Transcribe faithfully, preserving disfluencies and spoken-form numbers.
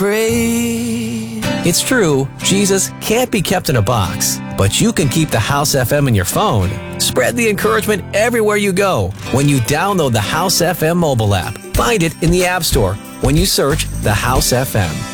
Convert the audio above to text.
afraid. It's true, Jesus can't be kept in a box, but you can keep the House F M in your phone. Spread the encouragement everywhere you go when you download the House F M mobile app. Find it in the App Store when you search the House F M.